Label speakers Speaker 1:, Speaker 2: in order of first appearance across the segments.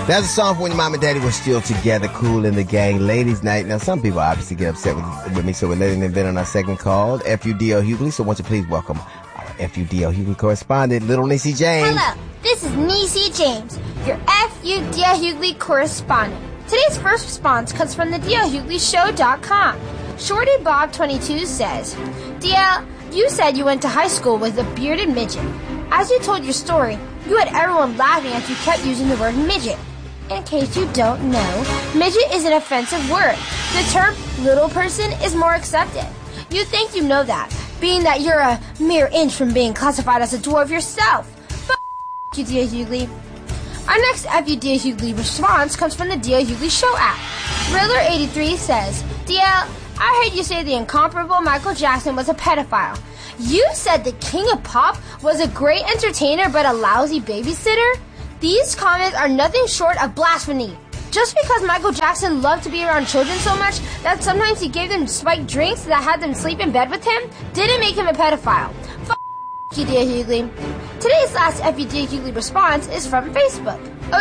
Speaker 1: That's a song for when your mom and daddy were still together, Kool and the Gang, Ladies Night. Now, some people obviously get upset with me, so we're letting them in on our segment called FUDL Hughley. So won't you please welcome our FUDL Hughley correspondent, Little Niecy James.
Speaker 2: Hello, this is Niecy James, your FUDL Hughley correspondent. Today's first response comes from the DLHughleyShow.com. Shorty Bob 22 says, DL, you said you went to high school with a bearded midget. As you told your story, you had everyone laughing as you kept using the word midget. In case you don't know, midget is an offensive word. The term little person is more accepted. You think you know that, being that you're a mere inch from being classified as a dwarf yourself. F*** you, DL Hughley. Our next FUDL Hughley response comes from the DL Hughley Show app. Riddler83 says, DL, I heard you say the incomparable Michael Jackson was a pedophile. You said the King of Pop was a great entertainer but a lousy babysitter? These comments are nothing short of blasphemy. Just because Michael Jackson loved to be around children so much that sometimes he gave them spiked drinks that had them sleep in bed with him didn't make him a pedophile. F*** you, DL Hughley. Today's last FUDL Hughley response is from Facebook.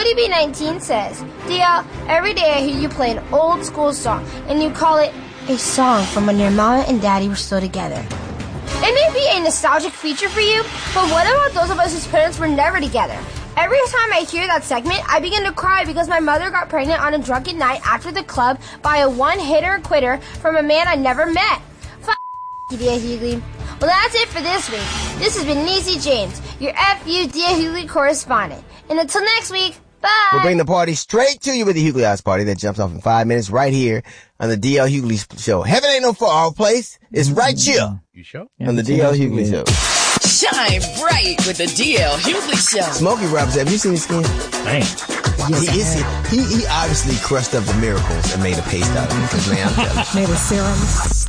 Speaker 2: ODB19 says, DL, every day I hear you play an old school song and you call it a song from when your mama and daddy were still together. It may be a nostalgic feature for you, but what about those of us whose parents were never together? Every time I hear that segment, I begin to cry because my mother got pregnant on a drunken night after the club by a one-hitter quitter from a man I never met. F*** you, DL Hughley. Well, that's it for this week. This has been Niecy James, your FUDL Hughley correspondent. And until next week, bye!
Speaker 1: We'll bring the party straight to you with the Hughley House Party that jumps off in 5 minutes right here on the DL Hughley Show. Heaven ain't no far place. It's right here.
Speaker 3: You sure?
Speaker 1: On the DL Hughley Show.
Speaker 4: Shine bright with the DL Hughley Show.
Speaker 1: Smokey Robinson, have you seen his skin?
Speaker 3: Man.
Speaker 1: He obviously crushed up the miracles and made a paste out of it. Man, I'm telling you.
Speaker 5: Made a serum.